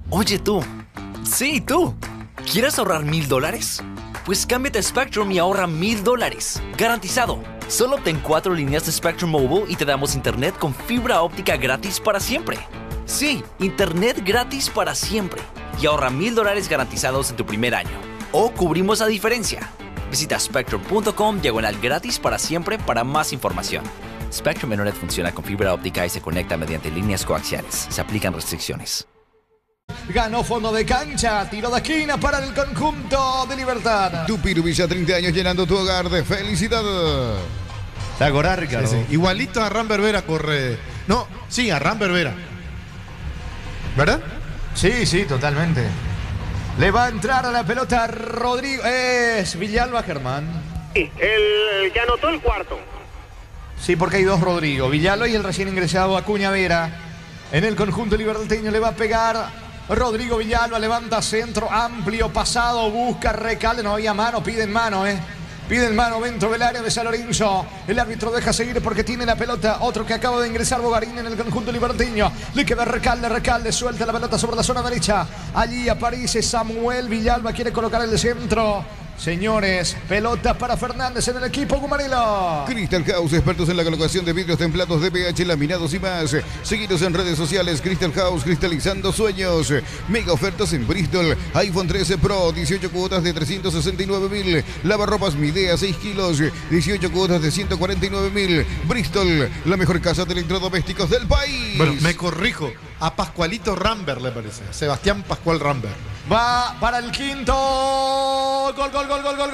Oye tú, sí tú, ¿quieres ahorrar $1000? Pues cámbiate a Spectrum y ahorra $1000, garantizado. Solo obtén 4 líneas de Spectrum Mobile y te damos internet con fibra óptica gratis para siempre. Sí, internet gratis para siempre. Y ahorra $1000 garantizados en tu primer año. O cubrimos la diferencia. Visita spectrum.com/gratis para siempre para más información. Spectrum Internet funciona con fibra óptica y se conecta mediante líneas coaxiales. Se aplican restricciones. Ganó fondo de cancha, tiro de esquina para el conjunto de Libertad. Tupirubilla, 30 años llenando tu hogar de felicidad. ¿Te acordás, Ricardo? Sí. Igualito a Rambert Vera corre. No, sí, a Rambert Vera. ¿Verdad? Sí, totalmente. Le va a entrar a la pelota Rodrigo. Es Villalba, Germán. Sí, el que anotó el cuarto. Sí, porque hay dos Rodrigo. Villalba y el recién ingresado Acuña Vera. En el conjunto liberteño le va a pegar Rodrigo Villalba, levanta centro, amplio, pasado, busca, Recalde, no había mano, piden mano, Piden mano dentro del área de San Lorenzo. El árbitro deja seguir porque tiene la pelota. Otro que acaba de ingresar, Bogarín, en el conjunto liberteño. Le queda Recalde, suelta la pelota sobre la zona derecha. Allí aparece Samuel Villalba, quiere colocar el centro. Señores, pelota para Fernández en el equipo Gumarelo. Crystal House, expertos en la colocación de vidrios templados de pH, laminados y más. Seguidos en redes sociales, Crystal House, cristalizando sueños. Mega ofertas en Bristol. iPhone 13 Pro, 18 cuotas de 369.000. Lavarropas Midea, 6 kilos, 18 cuotas de 149.000. Bristol, la mejor casa de electrodomésticos del país. Bueno, me corrijo. A Pascualito Rambert le parece. Sebastián Pascual Rambert. Va para el quinto. Gol. Gol.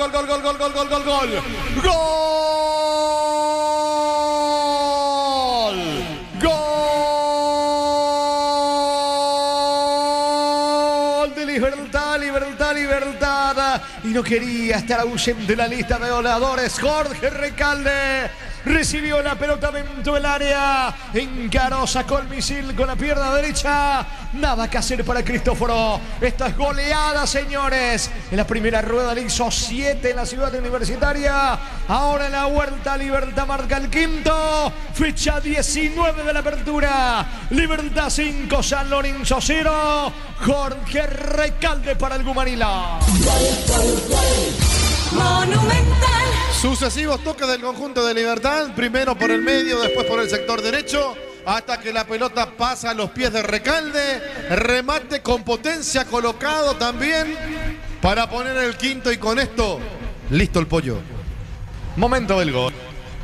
Gol de Libertad. Y no quería estar ausente en la lista de goleadores. Jorge Recalde recibió la pelota dentro del área. Encaró, sacó el misil con la pierna derecha. Nada que hacer para Cristóforo. Esta es goleada, señores. En la primera rueda le hizo 7 en la ciudad universitaria. Ahora en la vuelta, Libertad marca el quinto. Fecha 19 de la apertura. Libertad 5, San Lorenzo 0. Jorge Recalde para el Gumarila. Monumental. Sucesivos toques del conjunto de Libertad. Primero por el medio, después por el sector derecho. Hasta que la pelota pasa a los pies de Recalde. Remate con potencia colocado también para poner el quinto y con esto, listo el pollo. Momento del gol.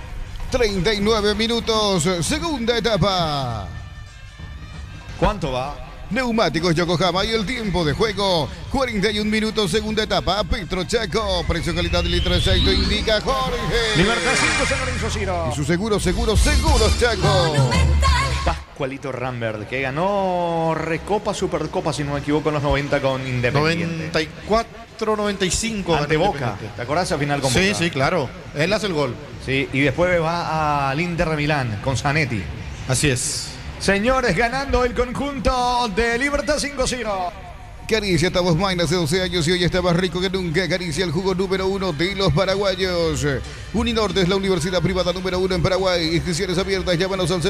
39 minutos, segunda etapa. ¿Cuánto va? Neumáticos Yokohama y el tiempo de juego, 41 minutos, segunda etapa. Petro Chaco, precio calidad de litro de aceite, indica Jorge. Libertad 5, San Lorenzo 0. Y su seguros Chaco. Pascualito Rambert, que ganó Recopa, Supercopa, si no me equivoco, en los 90 con Independiente. 94-95. Ante Boca. ¿Te acordás al final con Sí, Boca? sí, claro. Él hace el gol. Sí, y después va al Inter de Milán con Zanetti. Así es. Señores, ganando el conjunto de Libertad 5-0. Caricia Tabos Main hace 12 años y hoy está más rico que nunca. Caricia, el jugo número 1 de los paraguayos. Uninorte es la universidad privada número 1 en Paraguay. Inscripciones abiertas, llámanos al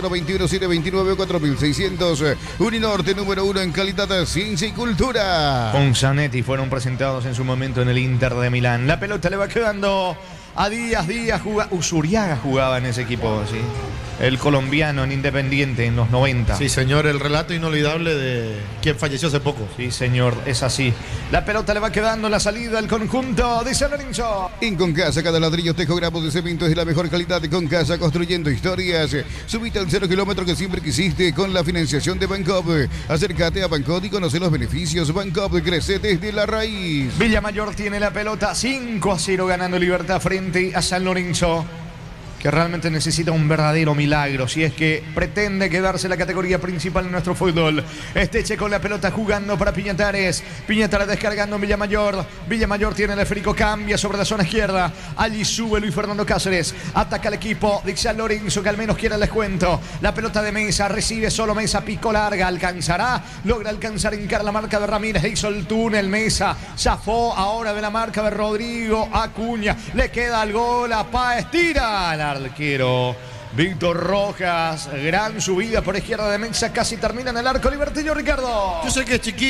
021-729-4600. Uninorte número 1 en calidad, ciencia y cultura. Con Zanetti fueron presentados en su momento en el Inter de Milán. La pelota le va quedando a Díaz. Usuriaga jugaba en ese equipo, ¿sí? El colombiano en Independiente en los 90. Sí, señor, el relato inolvidable de quien falleció hace poco. Sí, señor, es así. La pelota le va quedando en la salida al conjunto de San Lorenzo. En Concasa, cada ladrillo tejogramos de cemento es de la mejor calidad. De Concasa, construyendo historias. Subite al 0 kilómetro que siempre quisiste con la financiación de Bancop. Acércate a Bancop y conoce los beneficios. Bancop crece desde la raíz. Villamayor tiene la pelota, 5-0 ganando Libertad frente a San Lorenzo, que realmente necesita un verdadero milagro si es que pretende quedarse en la categoría principal en nuestro fútbol. Esteche con la pelota jugando para Piñatares. Piñatares descargando en Villamayor. Villamayor tiene el esférico, cambia sobre la zona izquierda. Allí sube Luis Fernando Cáceres. Ataca al equipo de San Lorenzo, que al menos quiere el descuento. La pelota de Mesa, recibe solo Mesa, picó larga. ¿Alcanzará? Logra alcanzar, encara la marca de Ramírez. Hizo el túnel Mesa. Zafó ahora de la marca de Rodrigo Acuña. Le queda el gol a Páez. Tira el arquero Víctor Rojas. Gran subida por izquierda de Mesa. Casi termina en el arco liberteño, Ricardo. Yo sé que es chiquito.